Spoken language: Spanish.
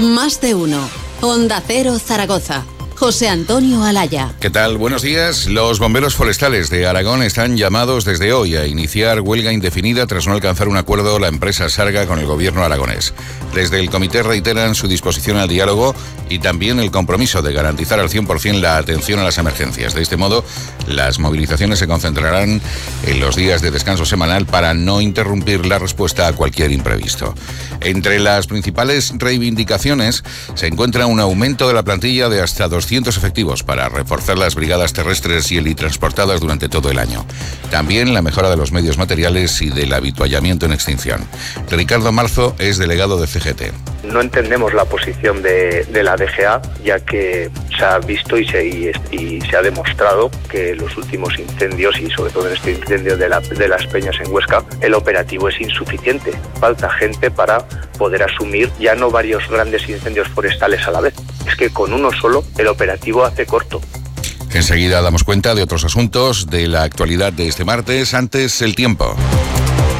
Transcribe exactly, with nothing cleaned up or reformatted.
Más de uno. Onda Cero Zaragoza. José Antonio Alaya. ¿Qué tal? Buenos días. Los bomberos forestales de Aragón están llamados desde hoy a iniciar huelga indefinida tras no alcanzar un acuerdo la empresa Sarga con el gobierno aragonés. Desde el comité reiteran su disposición al diálogo y también el compromiso de garantizar al cien por ciento la atención a las emergencias. De este modo, las movilizaciones se concentrarán en los días de descanso semanal para no interrumpir la respuesta a cualquier imprevisto. Entre las principales reivindicaciones se encuentra un aumento de la plantilla de hasta doscientos efectivos para reforzar las brigadas terrestres y helitransportadas durante todo el año. También la mejora de los medios materiales y del habituallamiento en extinción. Ricardo Marzo es delegado de C G T. No entendemos la posición de, de la D G A, ya que se ha visto y se, y, y se ha demostrado que los últimos incendios, y sobre todo en este incendio de, la, de las Peñas en Huesca, el operativo es insuficiente. Falta gente para poder asumir ya no varios grandes incendios forestales a la vez. Es que con uno solo el operativo hace corto. Enseguida damos cuenta de otros asuntos de la actualidad de este martes. Antes, el tiempo.